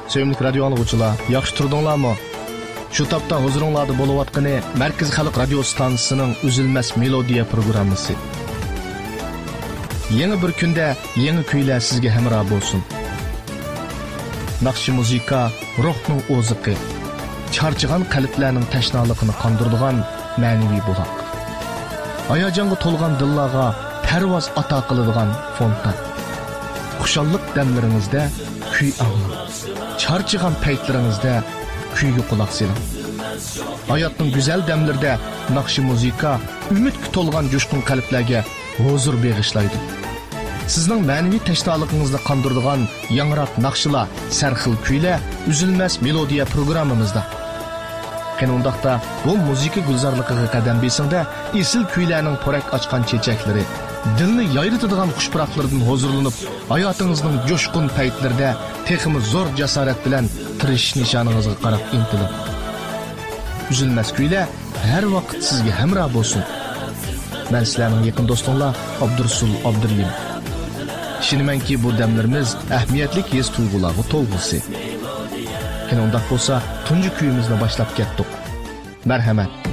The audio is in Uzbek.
Sevimli radio anlıqçılar, yaxşı turdinglarmi? Şu tapda huzuringlarda bo'layotgani Markaz Xalq radio stansiyasining Uzilmas melodiya programmasi. Yeni bir kunda yeni kuylar sizga hamroh bo'lsin. Naqshi muzika ruhning o'ziqi, charchigan qalblarning tashnaligini qondiradigan ma'naviy buloq. Hayajonga to'lgan dillarga parvoz ato qiladigan fontan. Xushallik damlaringizda kuy anglang. Charchigan paytlaringizda kuyga quloq soling. Hayotning go'zal damlarida naqshi muzika umidga to'lgan jo'shqin qalblarga huzur bag'ishlaydi. Sizning ma'naviy tashnoligingizni qondiradigan yangroq naqshlar, sarxil kuylar Uzilmas melodiya programmamizda. Qanundaqda bu muzika gulzorligiga qadam besingda esil kuylarning porak ochgan chechaklari, dilni yayritadigan xushpuroqlardan huzurlanib, hayotingizning jo'shqin paytlarida texmi zo'r jasorat bilan tirish nishoningizga qarab intiling. Uzilmas kuylar har vaqt sizga hamroh bo'lsin. Men sizlarning yaqin do'stinglar Abdursul Abdurlim. Ishonimanki bu damlarimiz ahamiyatli his tuyg'ularga to'lg'isi. Qanday bo'lsa, tunji kuyimizni boshlab ketdik. Marhamat.